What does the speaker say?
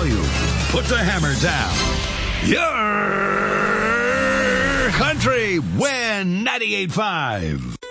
volume. Put the hammer down. Your country win 98.5.